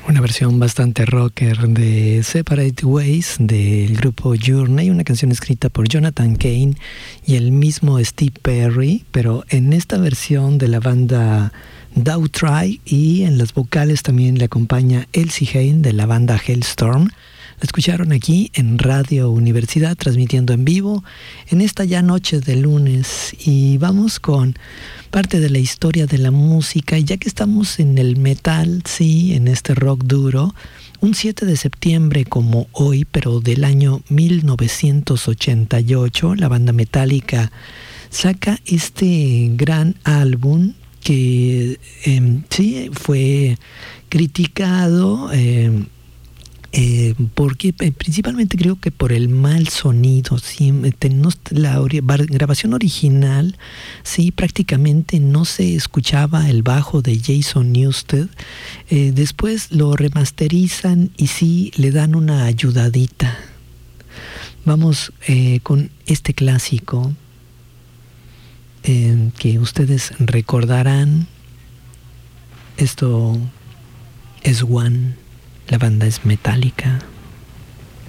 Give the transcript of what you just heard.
Una versión bastante rocker de Separate Ways del grupo Journey, una canción escrita por Jonathan Cain y el mismo Steve Perry, pero en esta versión de la banda Daughtry, y en las vocales también le acompaña Elsie Hain de la banda Hailstorm. La escucharon aquí en Radio Universidad, transmitiendo en vivo en esta ya noche de lunes, y vamos con parte de la historia de la música. Y ya que estamos en el metal, sí, en este rock duro, un 7 de septiembre como hoy, pero del año 1988, la banda Metallica saca este gran álbum que sí fue criticado, porque principalmente creo que por el mal sonido, ¿sí? La grabación original, sí, prácticamente no se escuchaba el bajo de Jason Newsted. Después lo remasterizan y sí le dan una ayudadita. Vamos con este clásico que ustedes recordarán. Esto es One. La banda es Metallica.